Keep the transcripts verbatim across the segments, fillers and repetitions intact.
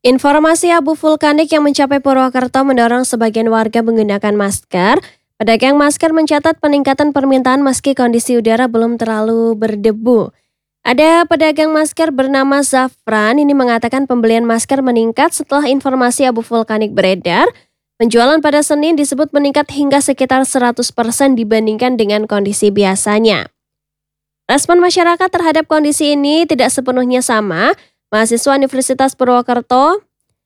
Informasi abu vulkanik yang mencapai Purwokerto mendorong sebagian warga menggunakan masker. Pedagang masker mencatat peningkatan permintaan meski kondisi udara belum terlalu berdebu. Ada pedagang masker bernama Zafran, ini mengatakan pembelian masker meningkat setelah informasi abu vulkanik beredar. Penjualan pada Senin disebut meningkat hingga sekitar seratus persen dibandingkan dengan kondisi biasanya. Respon masyarakat terhadap kondisi ini tidak sepenuhnya sama. Mahasiswa Universitas Purwokerto,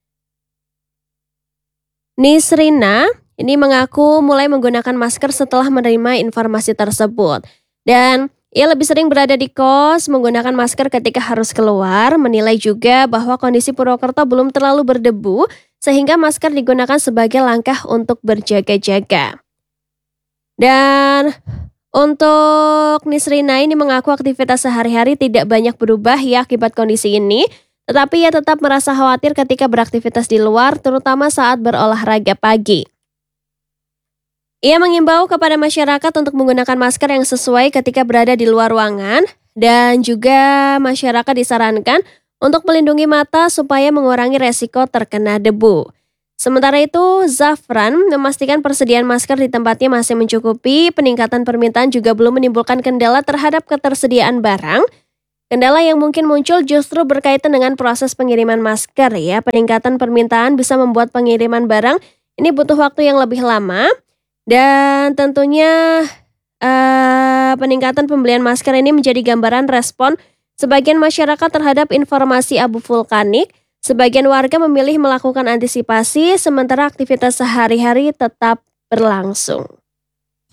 Nisrina, ini mengaku mulai menggunakan masker setelah menerima informasi tersebut. Dan ia lebih sering berada di kos, menggunakan masker ketika harus keluar, menilai juga bahwa kondisi Purwokerto belum terlalu berdebu, sehingga masker digunakan sebagai langkah untuk berjaga-jaga. Dan untuk Nisrina ini mengaku aktivitas sehari-hari tidak banyak berubah ya akibat kondisi ini, tetapi ia tetap merasa khawatir ketika beraktivitas di luar, terutama saat berolahraga pagi. Ia mengimbau kepada masyarakat untuk menggunakan masker yang sesuai ketika berada di luar ruangan, dan juga masyarakat disarankan untuk melindungi mata supaya mengurangi resiko terkena debu. Sementara itu, Zafran memastikan persediaan masker di tempatnya masih mencukupi. Peningkatan permintaan juga belum menimbulkan kendala terhadap ketersediaan barang. Kendala yang mungkin muncul justru berkaitan dengan proses pengiriman masker ya. Peningkatan permintaan bisa membuat pengiriman barang ini butuh waktu yang lebih lama. Dan tentunya uh, peningkatan pembelian masker ini menjadi gambaran respon sebagian masyarakat terhadap informasi abu vulkanik. Sebagian warga memilih melakukan antisipasi, sementara aktivitas sehari-hari tetap berlangsung.